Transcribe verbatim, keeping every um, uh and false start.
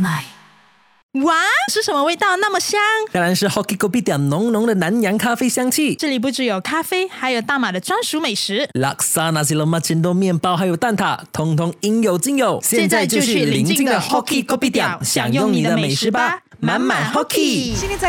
来。 哇，是什么味道那么香？ 当然是 Hoki Kopi 点浓浓的南洋咖啡香气。 这里不只有咖啡，还有大马的专属美食， 拉萨、nasi lemak、煎豆面包还有蛋挞，通通应有尽有。 现在就去邻近的 Hoki Kopi 点享用你的美食吧，满满 Hoki。